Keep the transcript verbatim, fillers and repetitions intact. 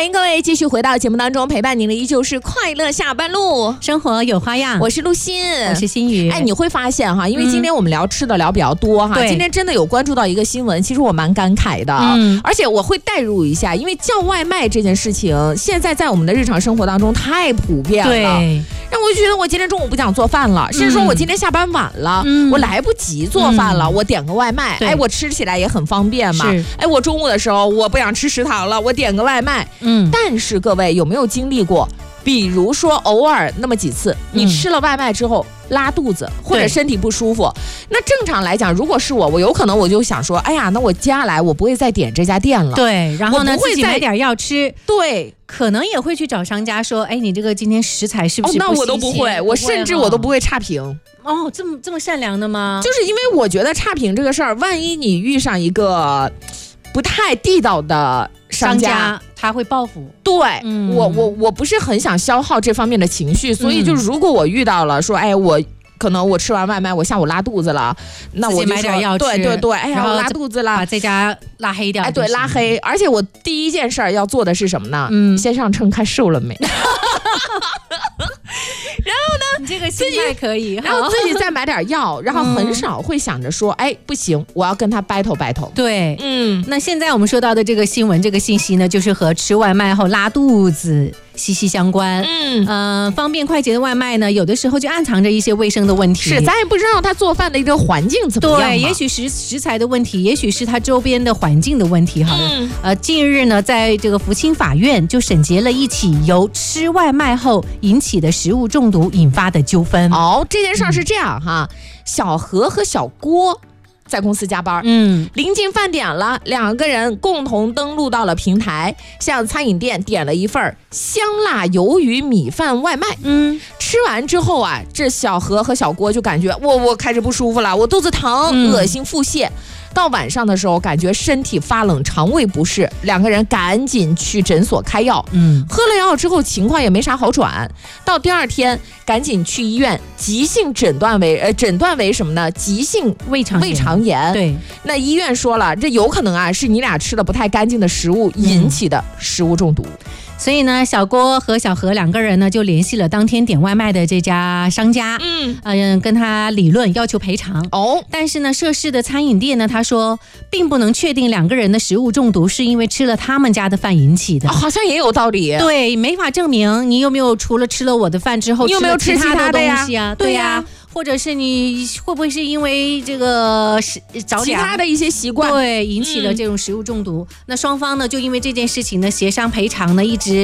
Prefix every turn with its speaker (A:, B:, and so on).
A: 欢迎各位继续回到节目当中，陪伴您的依旧是快乐下班路，
B: 生活有花样。
A: 我是陆欣，
B: 我是心雨。
A: 哎，你会发现哈，因为今天我们聊吃的聊比较多哈、嗯，今天真的有关注到一个新闻，其实我蛮感慨的，嗯，而且我会代入一下，因为叫外卖这件事情，现在在我们的日常生活当中太普遍了，
B: 对，
A: 让我就觉得我今天中午不想做饭了，甚至说我今天下班晚了，嗯、我来不及做饭了、嗯，我点个外卖，哎，我吃起来也很方便嘛，哎，我中午的时候我不想吃食堂了，我点个外卖，嗯，但是各位有没有经历过，比如说偶尔那么几次，你吃了外卖之后拉肚子或者身体不舒服，那正常来讲，如果是我，我有可能我就想说，哎呀，那我接下来我不会再点这家店了，
B: 对，然后呢自己买点药吃，
A: 对，
B: 可能也会去找商家说，哎，你这个今天食材是不是不新鲜？
A: 哦，那我都不会，我甚至我都不会差评。
B: 哦，这么这么善良的吗？
A: 就是因为我觉得差评这个事儿，万一你遇上一个不太地道的商家，
B: 商家他会报复。
A: 对、嗯、我我我不是很想消耗这方面的情绪，所以就如果我遇到了说，哎，我可能我吃完外卖，我下午拉肚子了，那我就
B: 买点药吃。
A: 对对对，哎呀，我拉肚子了，
B: 把这家拉黑掉。
A: 哎，对，拉黑。而且我第一件事要做的是什么呢？嗯，先上称看瘦了没。然后呢，
B: 你这个心态可以，
A: 然后自己再买点药，然后很少会想着说，哎，不行，我要跟他 battle battle。
B: 对，嗯，那现在我们说到的这个新闻，这个信息呢，就是和吃外卖后拉肚子息息相关。嗯，呃，方便快捷的外卖呢，有的时候就暗藏着一些卫生的问题。
A: 是，咱也不知道他做饭的一个环境怎么样。
B: 对，也许是食材的问题，也许是他周边的环境的问题。哈、嗯，呃，近日呢，在这个福清法院就审结了一起由吃外卖后引起的食物中毒引发的纠纷。
A: 哦，这件事儿是这样哈，嗯、小何和小郭在公司加班，嗯，临近饭点了，两个人共同登录到了平台，向餐饮店点了一份香辣鱿鱼米饭外卖。嗯，吃完之后啊，这小何和小郭就感觉我我开始不舒服了，我肚子疼、嗯、恶心腹泻。到晚上的时候，感觉身体发冷，肠胃不适，两个人赶紧去诊所开药。嗯，喝了药之后情况也没啥好转，到第二天赶紧去医院，急性诊断为呃诊断为什么呢？急性
B: 胃肠
A: 胃肠炎。对，那医院说了，这有可能啊是你俩吃了不太干净的食物引起的食物中毒。嗯，
B: 所以呢，小郭和小何两个人呢就联系了当天点外卖的这家商家，嗯，呃，跟他理论要求赔偿。哦，但是呢，涉事的餐饮店呢，他说并不能确定两个人的食物中毒是因为吃了他们家的饭引起的。
A: 哦，好像也有道理。
B: 对，没法证明你有没有除了吃了我的饭之后，
A: 你有没有吃其他的
B: 东西啊？对呀。或者是你会不会是因为这个着
A: 其他的一些习惯，
B: 对，引起了这种食物中毒？嗯、那双方呢就因为这件事情呢协商赔偿呢，一直